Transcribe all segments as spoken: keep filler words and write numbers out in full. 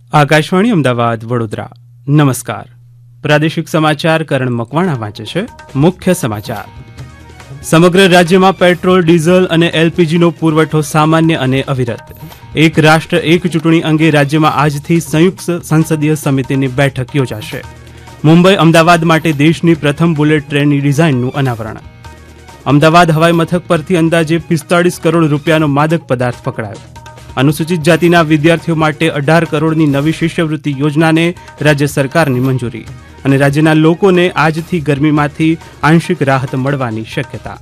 આકાશવાણી અમદાવાદ વડોદરા. નમસ્કાર. પ્રાદેશિક સમાચાર કરણ મકવાણા વાંચે છે. મુખ્ય સમાચાર. સમગ્ર રાજ્યમાં પેટ્રોલ, ડીઝલ અને એલપીજીનો પુરવઠો સામાન્ય અને અવિરત. એક રાષ્ટ્ર એક ચૂંટણી અંગે રાજ્યમાં આજથી સંયુક્ત સંસદીય સમિતિની બેઠક યોજાશે. મુંબઈ અમદાવાદ માટે દેશની પ્રથમ બુલેટ ટ્રેનની ડિઝાઇનનું અનાવરણ. અમદાવાદ હવાઈ મથક પરથી અંદાજે પિસ્તાળીસ કરોડ રૂપિયાનો માદક પદાર્થ પકડાયો. અનુસૂચિત જાતિના વિદ્યાર્થીઓ માટે અઢાર કરોડની નવી શિષ્યવૃત્તિ યોજનાને રાજ્ય સરકારની મંજૂરી. અને રાજ્યના લોકોને આજથી ગરમીમાંથી આંશિક રાહત મળવાની શક્યતા.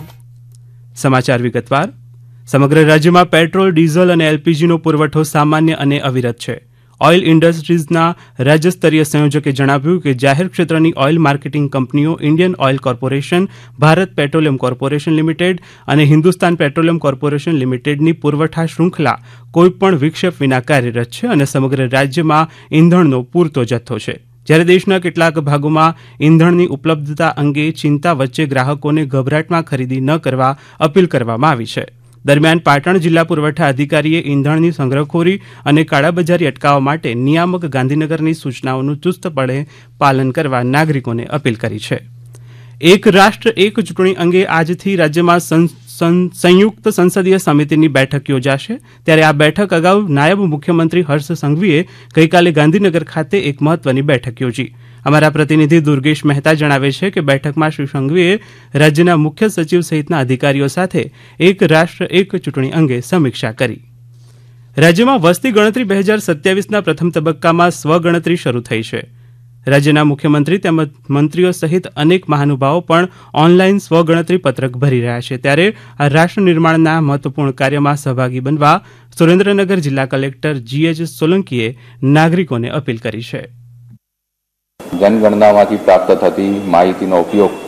સમાચાર વિગતવાર. સમગ્ર રાજ્યમાં પેટ્રોલ, ડીઝલ અને એલપીજીનો પુરવઠો સામાન્ય અને અવિરત છે. ઓઇલ ઇન્ડસ્ટ્રીઝના રાજ્ય સ્તરીય સંયોજકે જણાવ્યું કે જાહેર ક્ષેત્રની ઓઇલ માર્કેટિંગ કંપનીઓ Indian oil corporation, Bharat petroleum corporation limited અને હિન્દુસ્તાન પેટ્રોલિયમ કોર્પોરેશન લિમિટેડની પુરવઠા શૃંખલા કોઈપણ વિક્ષેપ વિના કાર્યરત છે અને સમગ્ર રાજ્યમાં ઇંધણનો પૂરતો જથ્થો છે. જ્યારે દેશના કેટલાક ભાગોમાં ઇંધણની ઉપલબ્ધતા અંગે ચિંતા વચ્ચે ગ્રાહકોને ગભરાટમાં ખરીદી ન કરવા અપીલ કરવામાં આવી છે. દરમિયાન પાટણ જિલ્લા પુરવઠા અધિકારીએ ઇંધણની સંગ્રહખોરી અને કાળાબજારી અટકાવવા માટે નિયામક ગાંધીનગરની સૂચનાઓનું ચુસ્તપણે પાલન કરવા નાગરિકોને અપીલ કરી છે. એક રાષ્ટ્ર એક ચૂંટણી અંગે આજથી રાજ્યમાં સંયુક્ત સંસદીય સમિતિની બેઠક યોજાશે. ત્યારે આ બેઠક અગાઉ નાયબ મુખ્યમંત્રી હર્ષ સંઘવીએ ગઈકાલે ગાંધીનગર ખાતે એક મહત્વની બેઠક યોજી. અમારા પ્રતિનિધિ દુર્ગેશ મહેતા જણાવે છે કે બેઠકમાં શ્રી સંઘવીએ રાજ્યના મુખ્ય સચિવ સહિતના અધિકારીઓ સાથે એક રાષ્ટ્ર એક ચૂંટણી અંગે સમીક્ષા કરી. રાજ્યમાં વસ્તી ગણતરી બે હજાર સત્યાવીસના પ્રથમ તબક્કામાં સ્વગણતરી શરૂ થઈ છે. રાજ્યના મુખ્યમંત્રી તેમજ મંત્રીઓ સહિત અનેક મહાનુભાવો પણ ઓનલાઈન સ્વગણતરી પત્રક ભરી રહ્યા છે. ત્યારે આ રાષ્ટ્ર નિર્માણના મહત્વપૂર્ણ કાર્યમાં સહભાગી બનવા સુરેન્દ્રનગર જિલ્લા કલેક્ટર જીએચ સોલંકીએ નાગરિકોને અપીલ કરી છે. જનગણનામાંથી પ્રાપ્ત થતી માહિતીનો ઉપયોગ